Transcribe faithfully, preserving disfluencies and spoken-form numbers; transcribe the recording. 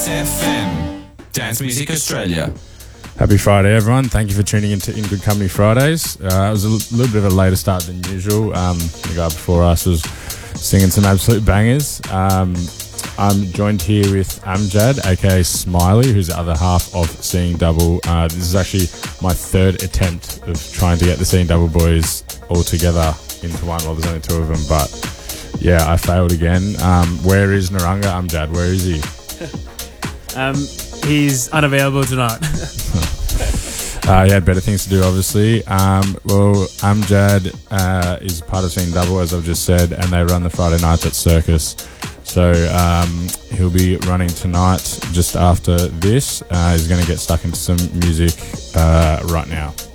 F M, Dance Music Australia. Happy Friday, everyone. Thank you for tuning into In Good Company Fridays. Uh, it was a l- little bit of a later start than usual. Um, the guy before us was singing some absolute bangers. Um, I'm joined here with Amjad, aka Smiley, who's the other half of Seeing Double. Uh, this is actually my third attempt of trying to get the Seeing Double boys all together into one. Well, there's only two of them, but yeah, I failed again. Um, where is Naranga Amjad? Where is he? Um, he's unavailable tonight. uh, he had better things to do, obviously. Um, well, Amjad uh, is part of Seeing Double, as I've just said, and they run the Friday nights at Circus. So um, he'll be running tonight just after this. Uh, he's going to get stuck into some music uh, right now.